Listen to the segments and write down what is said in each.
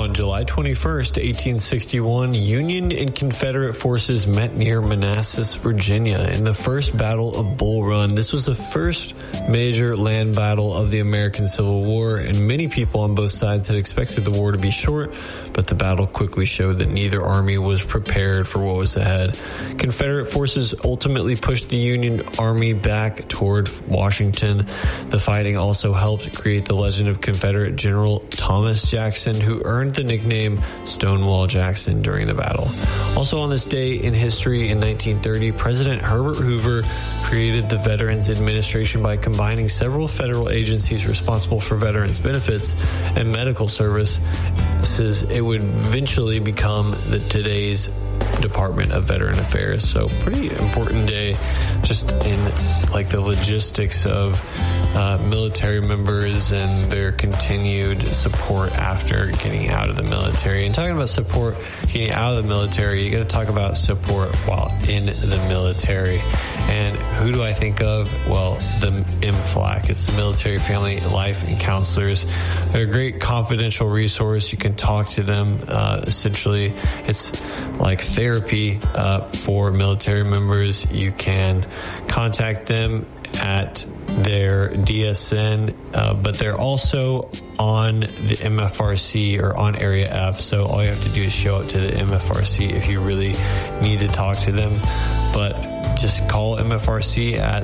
On July 21st, 1861, Union and Confederate forces met near Manassas, Virginia in the First Battle of Bull Run. This was the first major land battle of the American Civil War, and many people on both sides had expected the war to be short, but the battle quickly showed that neither army was prepared for what was ahead. Confederate forces ultimately pushed the Union Army back toward Washington. The fighting also helped create the legend of Confederate General Thomas Jackson, who earned the nickname Stonewall Jackson during the battle. Also on this day in history in 1930, President Herbert Hoover created the Veterans Administration by combining several federal agencies responsible for veterans benefits and medical services. It would eventually become today's Department of Veteran Affairs. So pretty important day just in like the logistics of military members and their continued support after getting out of the military. And talking about support getting out of the military, you got to talk about support while in the military. And who do I think of? Well, the MFLAC. It's the Military Family Life and Counselors. They're a great confidential resource. You can talk to them. Essentially, it's like therapy for military members. You can contact them at their DSN, but they're also on the MFRC or on Area F. So all you have to do is show up to the MFRC if you really need to talk to them. But just call MFRC at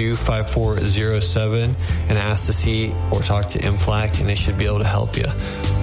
632-5407 and ask to see or talk to MFLAC, and they should be able to help you.